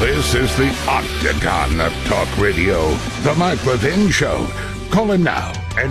This is the Octagon of Talk Radio, the Mike Levin Show. Call him now at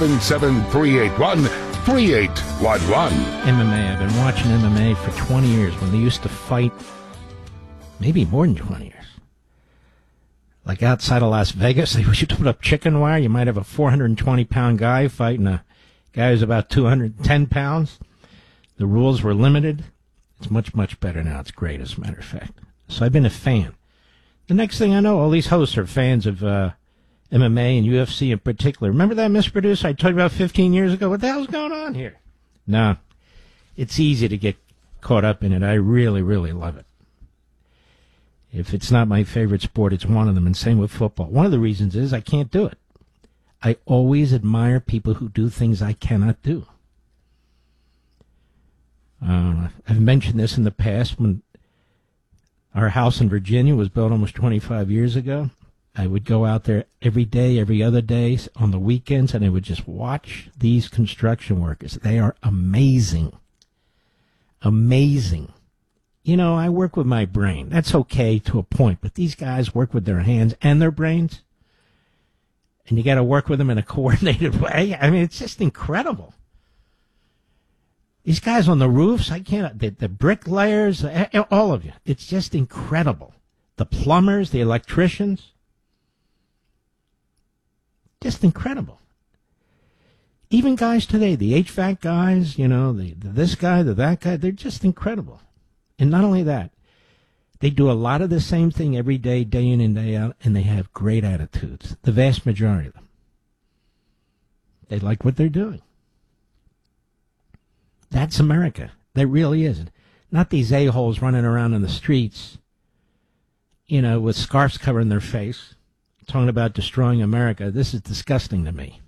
877-381-3811. MMA. I've been watching MMA for 20 years when they used to fight, maybe more than 20 years. Like outside of Las Vegas, they used to put up chicken wire. You might have a 420-pound guy fighting a guy who's about 210 pounds. The rules were limited. It's much, much better now. It's great, as a matter of fact. So I've been a fan. The next thing I know, all these hosts are fans of MMA and UFC in particular. Remember that, Mr. Producer, I told you about 15 years ago? What the hell's going on here? No, it's easy to get caught up in it. I really, really love it. If it's not my favorite sport, it's one of them, and same with football. One of the reasons is I can't do it. I always admire people who do things I cannot do. I've mentioned this in the past. When our house in Virginia was built almost 25 years ago, I would go out there every day, every other day, on the weekends, and I would just watch these construction workers. They are amazing. Amazing. You know, I work with my brain. That's okay to a point, but these guys work with their hands and their brains, and you got to work with them in a coordinated way. I mean, it's just incredible. These guys on the roofs, I can't, the bricklayers, all of you. It's just incredible. The plumbers, the electricians, just incredible. Even guys today, the HVAC guys, you know, this guy, that guy, they're just incredible. And not only that, they do a lot of the same thing every day, day in and day out, and they have great attitudes. The vast majority of them. They like what they're doing. That's America. That really is. Not these a-holes running around in the streets, you know, with scarves covering their face, talking about destroying America. This is disgusting to me.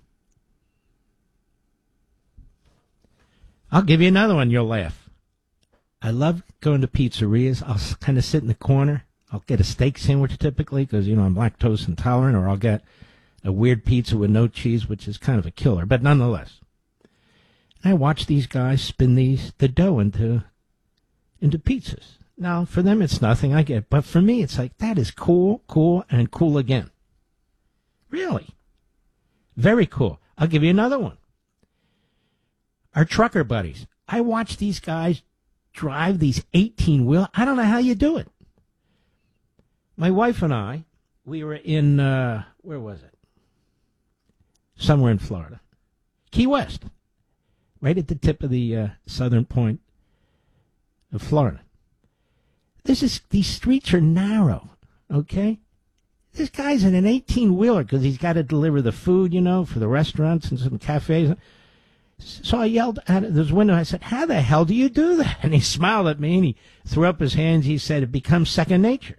I'll give you another one. You'll laugh. I love going to pizzerias. I'll kind of sit in the corner. I'll get a steak sandwich typically because, you know, I'm lactose intolerant, or I'll get a weird pizza with no cheese, which is kind of a killer, but nonetheless. I watch these guys spin the dough into pizzas. Now, for them, it's nothing, I get, but for me, it's like, that is cool, and cool again. Really. Very cool. I'll give you another one. Our trucker buddies. I watch these guys drive these 18-wheel. I don't know how you do it. My wife and I, we were in, where was it? Somewhere in Florida. Key West. Right at the tip of the southern point of Florida. These streets are narrow, okay? This guy's in an 18-wheeler because he's got to deliver the food, you know, for the restaurants and some cafes. So I yelled at this window. I said, how the hell do you do that? And he smiled at me, and he threw up his hands. He said, it becomes second nature.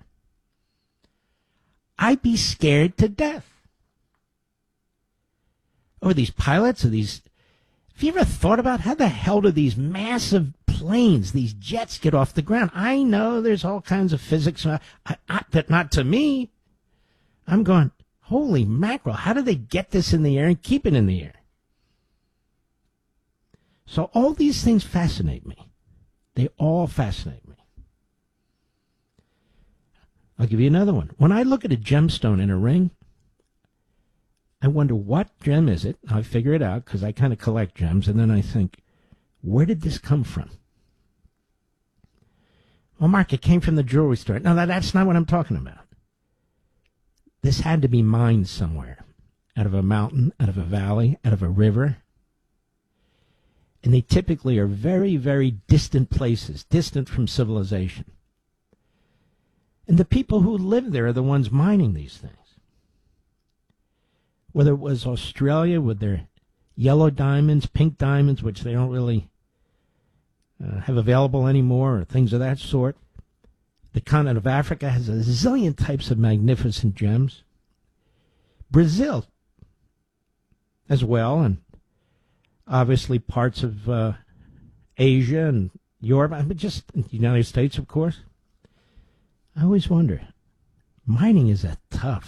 I'd be scared to death. Or these pilots, or these... Have you ever thought about how the hell do these massive planes, these jets, get off the ground? I know there's all kinds of physics, but not to me. I'm going, holy mackerel, how do they get this in the air and keep it in the air? So all these things fascinate me. They all fascinate me. I'll give you another one. When I look at a gemstone in a ring, I wonder what gem is it. I figure it out because I kind of collect gems, and then I think, where did this come from? Well, Mark, it came from the jewelry store. No, that's not what I'm talking about. This had to be mined somewhere, out of a mountain, out of a valley, out of a river. And they typically are very, very distant places, distant from civilization. And the people who live there are the ones mining these things. Whether it was Australia with their yellow diamonds, pink diamonds, which they don't really have available anymore, or things of that sort. The continent of Africa has a zillion types of magnificent gems. Brazil as well, and obviously parts of Asia and Europe, but just the United States, of course. I always wonder, mining is a tough